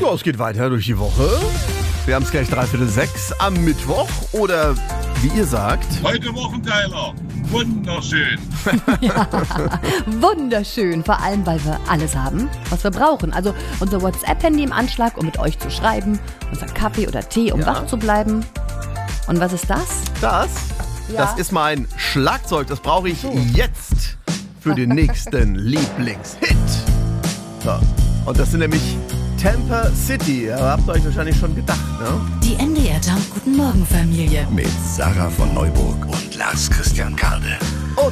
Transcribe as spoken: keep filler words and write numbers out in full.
So, es geht weiter durch die Woche. Wir haben es gleich dreiviertel sechs am Mittwoch oder wie ihr sagt. Heute Wochenteiler. Wunderschön. Ja, wunderschön. Vor allem, weil wir alles haben, was wir brauchen. Also unser WhatsApp-Handy im Anschlag, um mit euch zu schreiben. Unser Kaffee oder Tee, um Ja. wach zu bleiben. Und was ist das? Das, Ja. das ist mein Schlagzeug. Das brauche ich So. jetzt für den nächsten Lieblingshit. So. Und das sind nämlich Tampa City. Ihr habt euch wahrscheinlich schon gedacht, ne? Die N D R Jump Guten Morgen Familie. Mit Sarah von Neuburg und Lars Christian Karde.